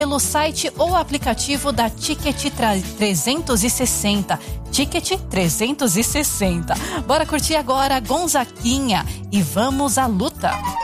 pelo site ou aplicativo da Ticket 360. Ticket 360. Bora curtir agora Gonzaquinha e vamos à luta.